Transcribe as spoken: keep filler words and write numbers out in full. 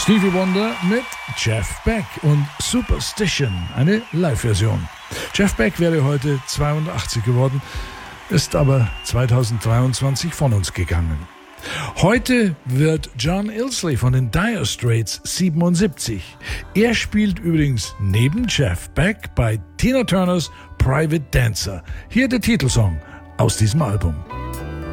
Stevie Wonder mit Jeff Beck und Superstition, eine Live-Version. Jeff Beck wäre heute zweiundachtzig geworden, ist aber zweitausenddreiundzwanzig von uns gegangen. Heute wird John Illsley von den Dire Straits siebenundsiebzig. Er spielt übrigens neben Jeff Beck bei Tina Turners Private Dancer. Hier der Titelsong aus diesem Album.